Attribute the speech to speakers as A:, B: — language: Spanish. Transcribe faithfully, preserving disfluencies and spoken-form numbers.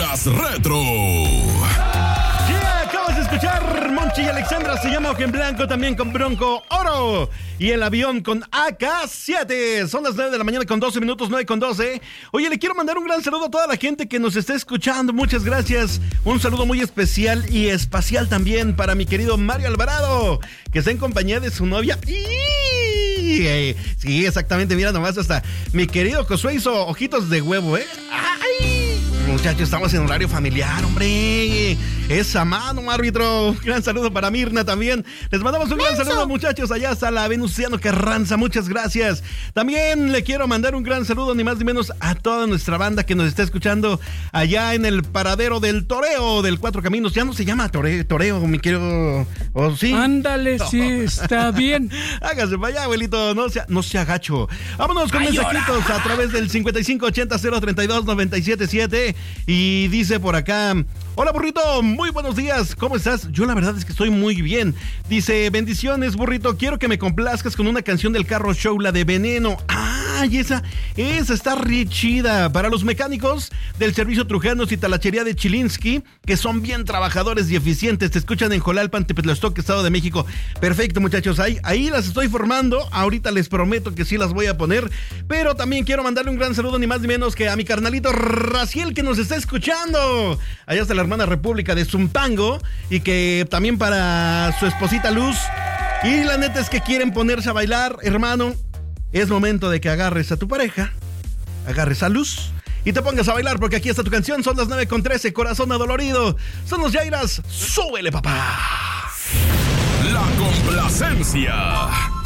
A: Retro.
B: Yeah, acabas de escuchar Monchi y Alexandra, se llama Ojo en Blanco, también con Bronco Oro. Y el avión con A K siete. Son las nueve de la mañana con doce minutos, nueve con doce. Oye, le quiero mandar un gran saludo a toda la gente que nos está escuchando. Muchas gracias. Un saludo muy especial y espacial también para mi querido Mario Alvarado, que está en compañía de su novia. Sí, exactamente. Mira nomás, hasta mi querido Josué hizo ojitos de huevo, ¿eh? ¡Ay! Muchachos, estamos en horario familiar, hombre. Esa mano, árbitro. Gran saludo para Mirna también. Les mandamos un gran saludo, muchachos, allá hasta la Venustiano Carranza. Muchas gracias. También le quiero mandar un gran saludo, ni más ni menos, a toda nuestra banda que nos está escuchando allá en el paradero del Toreo del Cuatro Caminos. Ya no se llama Toreo, toreo mi querido. ¿O sí?
C: Ándale,
B: no.
C: Sí, está bien.
B: Hágase para allá, abuelito. No sea, no sea gacho. Vámonos con
C: Ay,
B: mensajitos
C: llora.
B: a través del cincuenta y cinco ochenta cero treinta y dos noventa y siete siete. Y dice por acá: hola, burrito, muy buenos días, ¿cómo estás? Yo la verdad es que estoy muy bien. Dice: bendiciones, burrito, quiero que me complazcas con una canción del Carro Show, la de Veneno. Ay, esa, esa está re chida. Para los mecánicos del servicio Trujanos y Talachería de Chilinsky, que son bien trabajadores y eficientes, te escuchan en Jolalpan, Tepetlastoc, Estado de México. Perfecto, muchachos, ahí, ahí las estoy formando. Ahorita les prometo que sí las voy a poner. Pero también quiero mandarle un gran saludo, ni más ni menos que a mi carnalito Raciel, que nos está escuchando allá está la hermana República de Zumpango, y que también para su esposita Luz. Y la neta es que quieren ponerse a bailar, hermano. Es momento de que agarres a tu pareja, agarres a Luz y te pongas a bailar, porque aquí está tu canción. Son las nueve con trece, corazón adolorido. Son los Yairas. ¡Súbele, papá!
A: La complacencia.